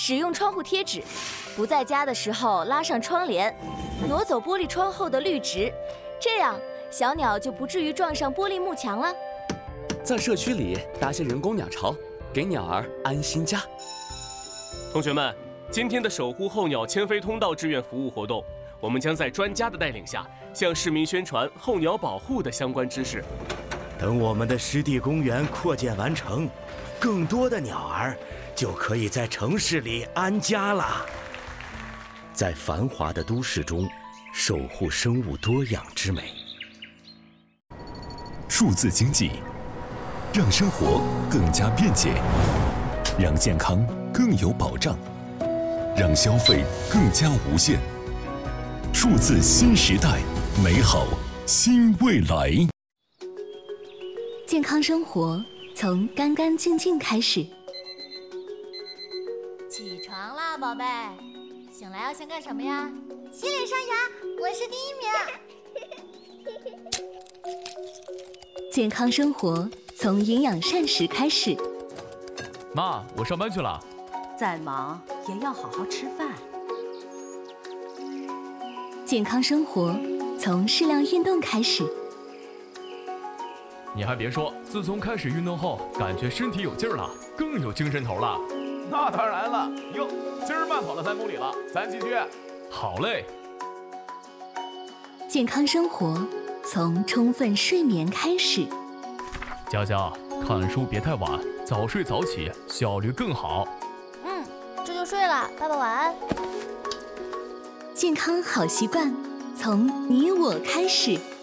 使用窗户贴纸，不在家的时候拉上窗帘，挪走玻璃窗后的绿植，这样小鸟就不至于撞上玻璃幕墙了。 在社区里搭些人工鸟巢，给鸟儿安心家。 同学们，今天的守护候鸟迁飞通道志愿服务活动，我们将在专家的带领下，向市民宣传候鸟保护的相关知识。 等我们的湿地公园扩建完成，更多的鸟儿就可以在城市里安家了。在繁华的都市中，守护生物多样之美。 数字经济，让生活更加便捷，让健康更有保障，让消费更加无限。数字新时代，美好新未来。 健康生活从干干净净开始。 起床啦，宝贝！醒来要先干什么呀？洗脸刷牙，我是第1名。 健康生活从营养膳食开始。 妈，我上班去了。 再忙也要好好吃饭。 健康生活从适量运动开始。 你还别说，自从开始运动后，感觉身体有劲儿了，更有精神头了。 那当然了，哟，今儿慢跑了3公里了，咱继续。 好嘞。 健康生活从充分睡眠开始。 佳佳，看书别太晚，早睡早起，效率更好。 这就睡了，爸爸晚安。 健康好习惯从你我开始。